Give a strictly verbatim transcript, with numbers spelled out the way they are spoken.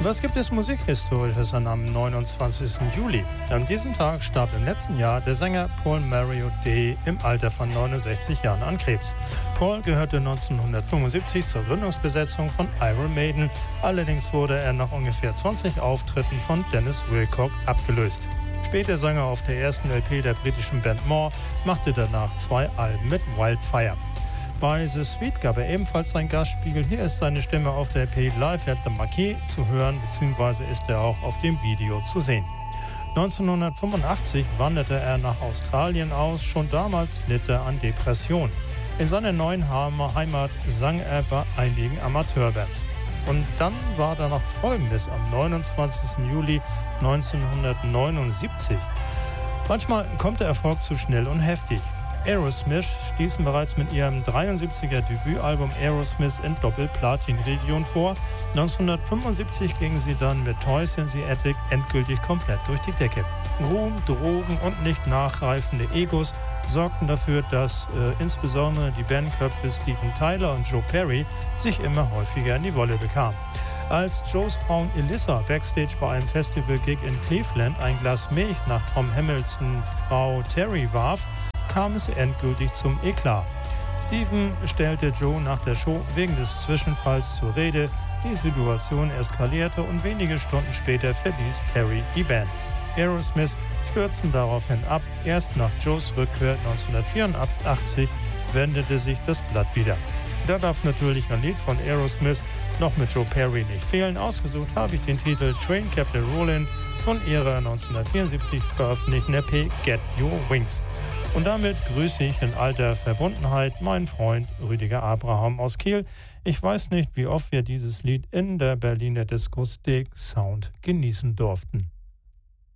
Was gibt es Musikhistorisches an am neunundzwanzigsten Juli? An diesem Tag starb im letzten Jahr der Sänger Paul Marriott-Day im Alter von neunundsechzig Jahren an Krebs. Paul gehörte neunzehnhundertfünfundsiebzig zur Gründungsbesetzung von Iron Maiden. Allerdings wurde er nach ungefähr zwanzig Auftritten von Dennis Wilcock abgelöst. Später sang er auf der ersten L P der britischen Band More, machte danach zwei Alben mit Wildfire. Bei The Sweet gab er ebenfalls sein Gastspiel. Hier ist seine Stimme auf der L P Live at the Marquee zu hören, beziehungsweise ist er auch auf dem Video zu sehen. neunzehnhundertfünfundachtzig wanderte er nach Australien aus. Schon damals litt er an Depression. In seiner neuen Heimat sang er bei einigen Amateurbands. Und dann war da noch Folgendes am neunundzwanzigsten Juli neunzehnhundertneunundsiebzig. Manchmal kommt der Erfolg zu schnell und heftig. Aerosmith stießen bereits mit ihrem dreiundsiebziger Debütalbum Aerosmith in Doppel-Platin-Region vor. neunzehnhundertfünfundsiebzig gingen sie dann mit Toys in the Attic endgültig komplett durch die Decke. Ruhm, Drogen und nicht nachreifende Egos sorgten dafür, dass äh, insbesondere die Bandköpfe Steven Tyler und Joe Perry sich immer häufiger in die Wolle bekamen. Als Joes Frau Elissa backstage bei einem Festival-Gig in Cleveland ein Glas Milch nach Tom Hamiltons Frau Terry warf, kam es endgültig zum Eklat. Steven stellte Joe nach der Show wegen des Zwischenfalls zur Rede. Die Situation eskalierte und wenige Stunden später verließ Perry die Band. Aerosmith stürzten daraufhin ab. Erst nach Joes Rückkehr neunzehnhundertvierundachtzig wendete sich das Blatt wieder. Da darf natürlich ein Lied von Aerosmith noch mit Joe Perry nicht fehlen. Ausgesucht habe ich den Titel Train Captain Rollin' von ihrer neunzehnhundertvierundsiebzig veröffentlichten L P Get Your Wings. Und damit grüße ich in alter Verbundenheit meinen Freund Rüdiger Abraham aus Kiel. Ich weiß nicht, wie oft wir dieses Lied in der Berliner Diskothek Sound genießen durften.